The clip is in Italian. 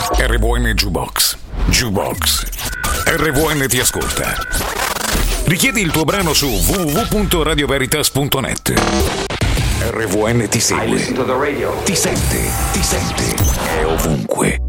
RVN Jukebox. Jukebox. RVN ti ascolta. Richiedi il tuo brano su www.radioveritas.net. RVN ti segue. Ti sente. È ovunque.